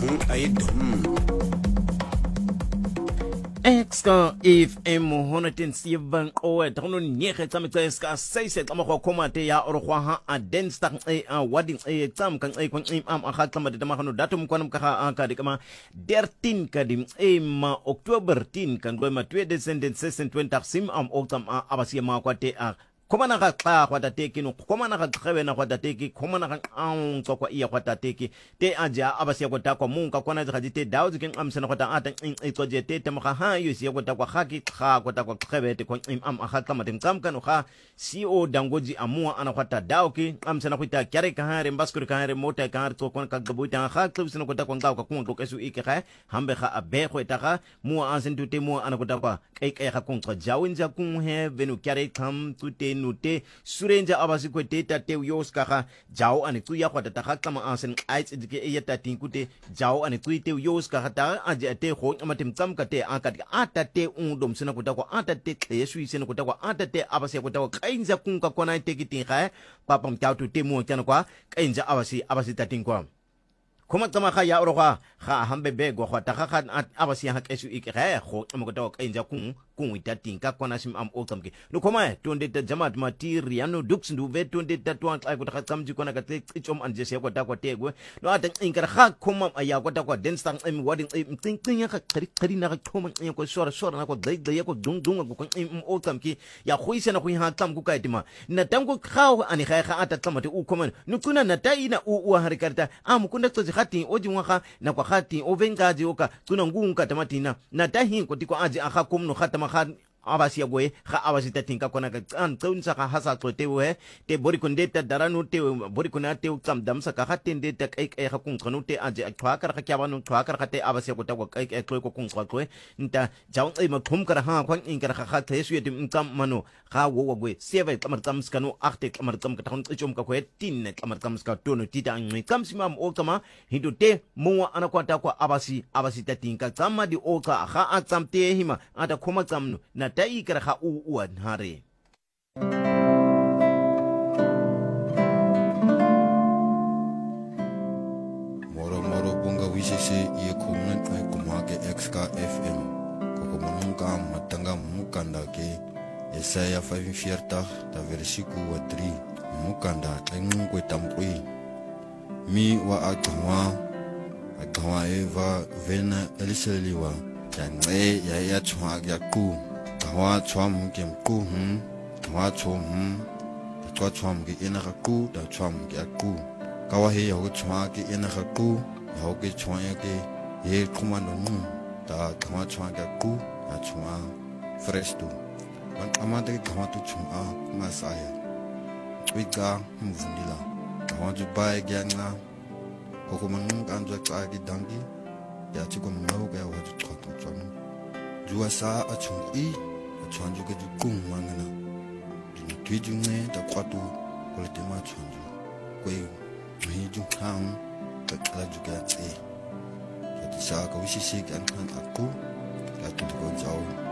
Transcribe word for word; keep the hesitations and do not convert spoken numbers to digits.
ayidum Exka if emo honotin sivan oe tono nyeke tsame tseska seise tsama go komate ya orogwa ha a densta e a wading e tsam kan e kon im am a khatama de tama datum konam ka a ka de kama dertien ka dim e ma October ten kan go ma twee descendant sesen twenty sim am oktam a abasia ma kwate a komana ga xa kwa tateki no komana ga xebena kwa tateki komana ga ang tsokwa iya kwa tateki te aja abasi kwa takwa munga kwana ga dite dawo zikin amsena kwa ta ata itoje te te maka ha yo si kwa takwa haki xa kwa takwa xebete kwa im am aha kama tem kam kanu ha C O dangoji amua ana kwa ta dawo ki amsena kwa ta kyare ka hare mbaskuri ka hare mota ka hare to kwa ka gabuita ha tubsena kwa takwa ngao kwa kwa kwa kesu ike ha hambe ha abe kwa ta ha mua ansen tute mua ana kwa takwa kai kai ha kwa jawinja kun he venu kyare kam tute nute surenja abasi kwete tate yos kaka jao ane tu ya kwa tata kama ansen aits edike eyata tinkute jao ane tu te yos kaka ta aje ate ho amatem kam kate akati atate undom sina kutakwa atate yesu sina kutakwa atate abasi kutakwa kainja kunka kona tekiti kha papa mtautu te mo kana kwa kainja abasi abasi tatinkwa kuma kama kha ya orokwa kha hambe be go khata kha abasi ha kesu ikhe ho amukota kainja kun kun itatinka kona sim am okamke no koma tonde ta jamat matiriano dux ndu ve tonde ta twan ai kota kamji kona ka ichom anje se kota kwa tegwe no ata inkara kha koma aya kota kwa denstang im wading im ting ting ka kari kari na koma im ko sora sora na ko dai dai ko dung dung ko im okamki ya khoise na khu ha tam ku kaitima na tango kha ani kha kha ata tamate u koma no kuna na taina u u harikarta am kunda to khati oji waka na kwa khati ovengaji oka kuna ngunga tamatina na tahin ko tiko aji akha komno khatama kha abasi yagwe kha abasi tatinka kona ka an tsaunsa ka hasa tsote we te bori kunde ta daranu te bori kuna te utsam damsa ka khatende ta kai kai kha kun tsanu te aje akwa kar kha kyabanu khwa kar khate abasi ko ta ko kai kai ko kun tswa ko nta jaung ai ma thum kar ha kwan in kar kha kha the su yetim tsam mano kha wo wo gwe seve kamar tsam skanu achte kamar tsam ka thon chom ka ko tin ne kamar tsam ska tono tita an kam simam o kama hindu te muwa ana kwata ko abasi abasi tatinka tsama di o ka kha atsam te hima ata khoma tsam na ta ikar ha u uan hare moro moro bunga wisese ye kumna ai kumake X K F M koko munga matanga mukanda ke Yesaya five forty ta versikulo three mukanda tengwe tampui mi wa atwa atwa eva vena eliseliwa jange ya ya chwa ya ku Tawa chwam kem ku hm tawa chom tawa chwam ke ina ka ku ta chwam ke ku kawa he yo chwa ke ina ka ku yo ke chwa ke ye komando nu ta tawa chwa ke ku ta chwa fresh tu wan amade tawa tu chwa ma saya wika mvundila tawa ju bai gyanga koko manu kanjwa ka ki dangi ya chiko mno ga wa ju chwa tu chwa juwa sa a chung i chanju ke jukung mangana ni tuju ne ta kwatu ko le tema chanju ko yi ju khang ta kala ju ka tse ta sa ka wisi se kan kan aku la tu ko jaw